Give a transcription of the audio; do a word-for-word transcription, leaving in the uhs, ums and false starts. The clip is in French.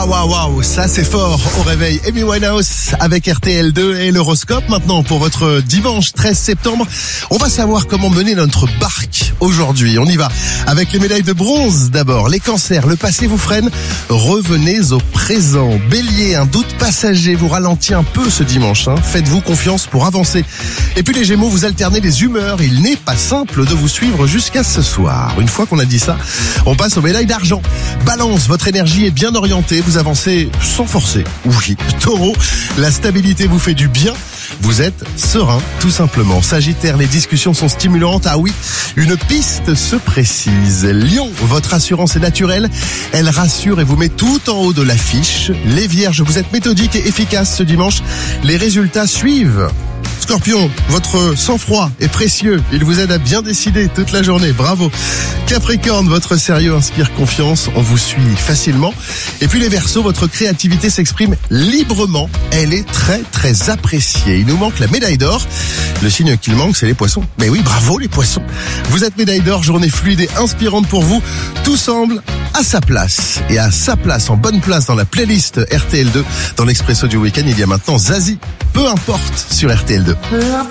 Waouh, waouh, waouh, ça c'est fort. Au réveil, Amy Winehouse avec R T L deux et l'horoscope. Maintenant, pour votre dimanche treize septembre, on va savoir comment mener notre barque aujourd'hui. On y va avec les médailles de bronze d'abord. Les cancers, le passé vous freine, revenez au présent. Bélier, un doute passager vous ralentit un peu ce dimanche. Hein. Faites-vous confiance pour avancer. Et puis les Gémeaux, vous alternez les humeurs. Il n'est pas simple de vous suivre jusqu'à ce soir. Une fois qu'on a dit ça, on passe aux médailles d'argent. Balance, votre énergie est bien orientée. Vous avancez sans forcer. Oui. Taureau, la stabilité vous fait du bien. Vous êtes serein, tout simplement. Sagittaire, les discussions sont stimulantes. Ah oui, une piste se précise. Lion, votre assurance est naturelle. Elle rassure et vous met tout en haut de l'affiche. Les Vierges, vous êtes méthodiques et efficaces ce dimanche. Les résultats suivent. Scorpion, votre sang-froid est précieux. Il vous aide à bien décider toute la journée. Bravo. Capricorne, votre sérieux inspire confiance. On vous suit facilement. Et puis les Verseaux, votre créativité s'exprime librement. Elle est très très appréciée. Il nous manque la médaille d'or. Le signe qu'il manque, c'est les Poissons. Mais oui, bravo les Poissons. Vous êtes médaille d'or, journée fluide et inspirante pour vous. Tout semble à sa place. Et à sa place, en bonne place dans la playlist R T L deux. Dans l'Expresso du week-end, il y a maintenant Zazie. Peu importe sur R T L deux.